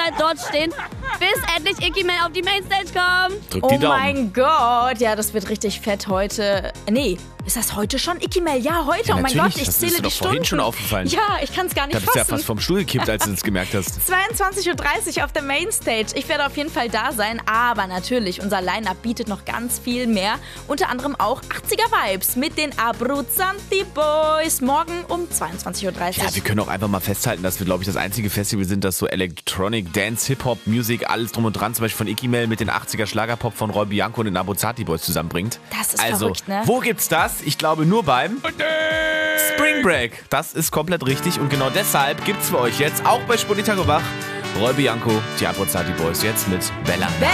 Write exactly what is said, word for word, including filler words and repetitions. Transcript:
Zeit dort stehen, bis endlich Icky Mel auf die Mainstage kommt. Drück die Oh Daumen. mein Gott, ja, das wird richtig fett heute. Nee, ist das heute schon? Icky Mel, ja, heute. Ja, oh mein natürlich. Gott, ich Das ist zähle dir die doch Stunden. vorhin schon aufgefallen. Ja, ich kann es gar nicht Da bist du ja fassen. fast vom Stuhl gekippt, als du es gemerkt hast. zweiundzwanzig Uhr dreißig auf der Mainstage. Ich werde auf jeden Fall da sein, aber natürlich, unser Line-Up bietet noch ganz viel mehr. Unter anderem auch achtziger-Vibes mit den Abruzzanti Boys. Morgen um zweiundzwanzig Uhr dreißig. Ja, wir können auch einfach mal festhalten, dass wir, glaube ich, das einzige Festival sind, das so Electronic, Dance, Hip-Hop, Music, alles drum und dran, zum Beispiel von Icky Mel mit den achtziger Schlagerpop von Roy Bianco und den Abruzzati Boys zusammenbringt. Das ist also, verrückt, ne? Wo gibt's das? Ich glaube nur beim Spring Break. Das ist komplett richtig und genau deshalb gibt's für euch jetzt auch bei Spolitago Wach Roy Bianco, die Abruzzati Boys jetzt mit Bella. Bella!